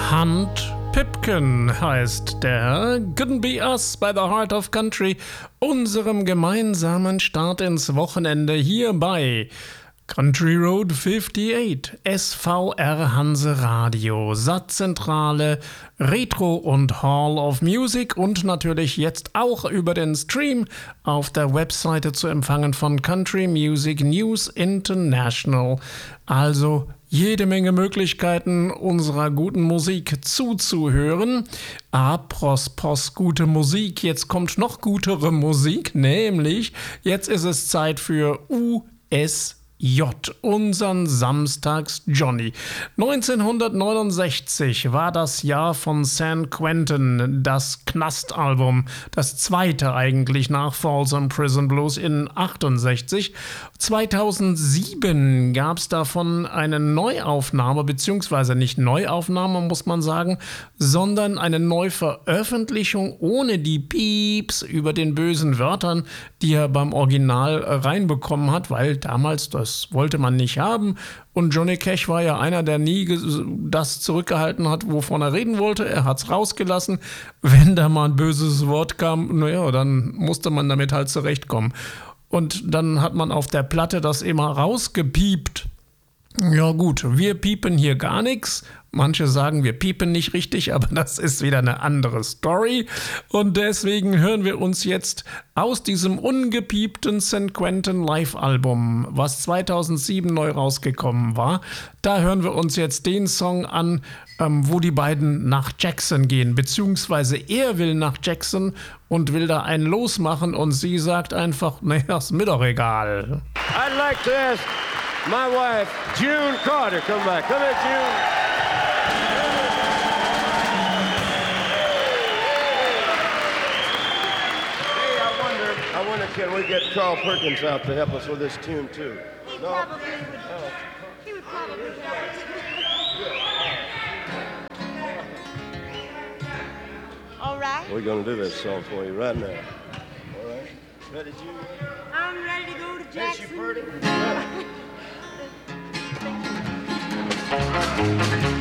Hunt Pipkin heißt der Couldn't Be Us by the Heart of Country, unserem gemeinsamen Start ins Wochenende hier bei Country Road 58, SVR Hanse Radio, Satzzentrale, Retro und Hall of Music und natürlich jetzt auch über den Stream auf der Webseite zu empfangen von Country Music News International. Also jede Menge Möglichkeiten, unserer guten Musik zuzuhören. Apropos gute Musik, jetzt kommt noch gutere Musik, nämlich jetzt ist es Zeit für USJ, unseren Samstags Johnny. 1969 war das Jahr von San Quentin, das Knastalbum, das zweite eigentlich nach Folsom Prison Blues in 68. 2007 gab es davon eine Neuaufnahme, beziehungsweise nicht Neuaufnahme, muss man sagen, sondern eine Neuveröffentlichung ohne die Pieps über den bösen Wörtern, die er beim Original reinbekommen hat, weil damals das wollte man nicht haben. Und Johnny Cash war ja einer, der nie das zurückgehalten hat, wovon er reden wollte. Er hat es rausgelassen. Wenn da mal ein böses Wort kam, naja, dann musste man damit halt zurechtkommen. Und dann hat man auf der Platte das immer rausgepiept. Ja gut, wir piepen hier gar nichts. Manche sagen, wir piepen nicht richtig, aber das ist wieder eine andere Story. Und deswegen hören wir uns jetzt aus diesem ungepiepten San Quentin Live-Album, was 2007 neu rausgekommen war, da hören wir uns jetzt den Song an, wo die beiden nach Jackson gehen, beziehungsweise er will nach Jackson und will da einen losmachen und sie sagt einfach, naja, ist mir doch egal. I'd like to ask my wife, June Carter, come back. Come here, June. I wonder, can we get Carl Perkins out to help us with this tune, too? He probably would help us. All right. We're going to do this song for you right now. All right. Ready, June? I'm ready to go to Jackson. Yes, you pretty.